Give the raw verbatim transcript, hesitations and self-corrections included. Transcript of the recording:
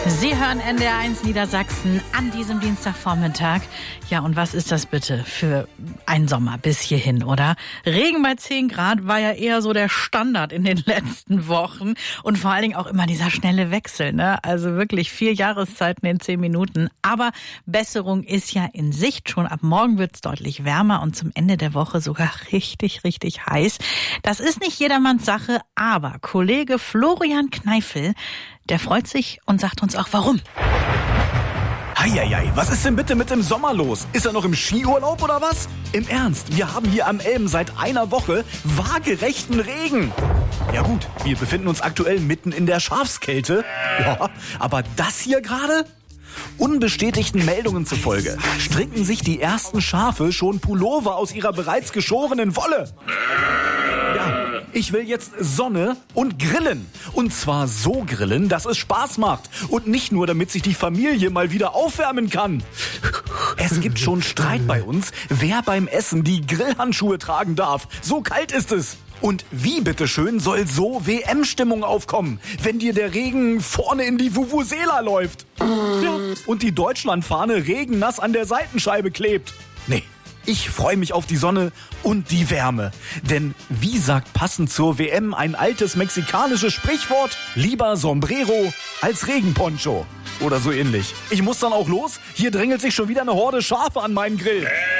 Sie hören N D R eins Niedersachsen an diesem Dienstagvormittag. Ja, und was ist das bitte für ein Sommer bis hierhin, oder? Regen bei zehn Grad war ja eher so der Standard in den letzten Wochen. Und vor allen Dingen auch immer dieser schnelle Wechsel, ne? Also wirklich vier Jahreszeiten in zehn Minuten. Aber Besserung ist ja in Sicht. Schon ab morgen wird's deutlich wärmer und zum Ende der Woche sogar richtig, richtig heiß. Das ist nicht jedermanns Sache, aber Kollege Florian Kneifel, der freut sich und sagt uns auch, warum. Heieiei, was ist denn bitte mit dem Sommer los? Ist er noch im Skiurlaub oder was? Im Ernst, wir haben hier am Elben seit einer Woche waagerechten Regen. Ja gut, wir befinden uns aktuell mitten in der Schafskälte. Ja, aber das hier gerade? Unbestätigten Meldungen zufolge stricken sich die ersten Schafe schon Pullover aus ihrer bereits geschorenen Wolle. Ja, ich will jetzt Sonne und grillen. Und zwar so grillen, dass es Spaß macht. Und nicht nur, damit sich die Familie mal wieder aufwärmen kann. Es gibt schon Streit bei uns, wer beim Essen die Grillhandschuhe tragen darf. So kalt ist es. Und wie bitteschön soll so W M-Stimmung aufkommen, wenn dir der Regen vorne in die Vuvuzela läuft? Ja, und die Deutschlandfahne regennass an der Seitenscheibe klebt. Nee. Ich freue mich auf die Sonne und die Wärme. Denn wie sagt passend zur W M ein altes mexikanisches Sprichwort? Lieber Sombrero als Regenponcho. Oder so ähnlich. Ich muss dann auch los. Hier drängelt sich schon wieder eine Horde Schafe an meinen Grill.